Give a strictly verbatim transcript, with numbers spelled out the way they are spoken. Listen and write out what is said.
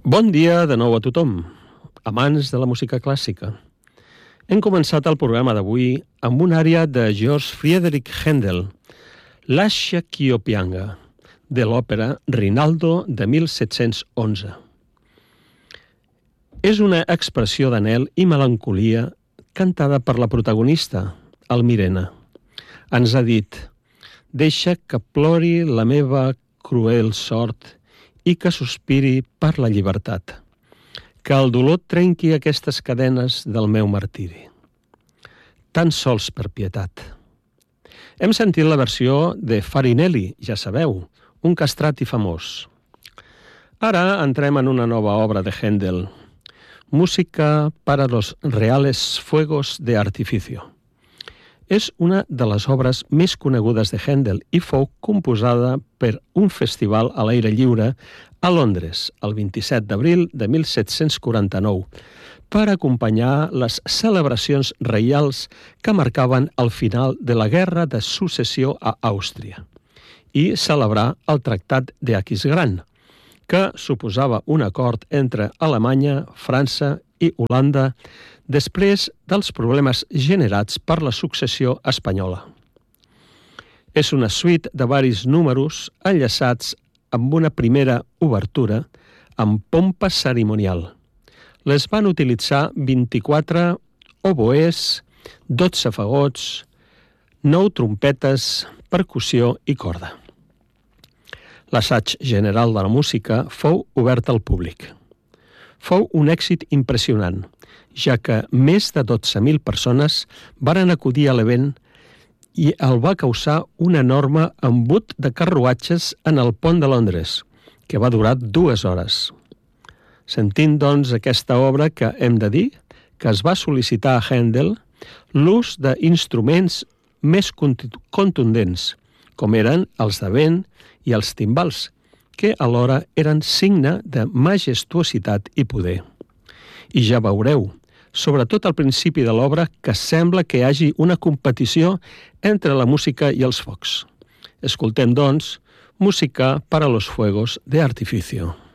Bon dia de nou a tothom, amants de la música clàssica. Hem començat el programa d'avui amb una ària de Georg Friedrich Händel, Lascia ch'io pianga, de l'òpera Rinaldo de mil set-cents onze. És una expressió d'anhel i melancolia cantada per la protagonista, Almirena. Ens ha dit: «Deixa que plori la meva cruel sort i que sospiri per la llibertat. Que el dolor trenqui aquestes cadenes del meu martiri. Tan sols per pietat». Hem sentit la versió de Farinelli, ja sabeu, un castrati famós. Ara entrem en una nova obra de Händel, Música para los reales fuegos de artificio. És una de les obres més conegudes de Händel i fou composada per un festival a l'aire lliure a Londres, el vint-i-set d'abril de mil set-cents quaranta-nou, per acompanyar les celebracions reials que marcaven el final de la Guerra de Successió a Àustria i celebrar el Tractat d'Aquisgrán, que suposava un acord entre Alemanya, França i Holanda després dels problemes generats per la successió espanyola. És una suite de varis números enllaçats amb una primera obertura amb pompa cerimonial. Les van utilitzar vint-i-quatre oboès, dotze fagots, nou trompetes, percussió i corda. L'assaig general de la música fou obert al públic. Fou un èxit impressionant, ja que més de dotze mil persones varen acudir a l'event i el va causar un enorme embut de carruatges en el pont de Londres, que va durar dues hores. Sentint, doncs, aquesta obra que hem de dir que es va sol·licitar a Händel l'ús d'instruments més contundents, com eren els de vent i els timbals, que alhora eren signe de majestuositat i poder. I ja veureu, sobretot al principi de l'obra, que sembla que hi hagi una competició entre la música i els focs. Escoltem, doncs, Música para los fuegos de artificio.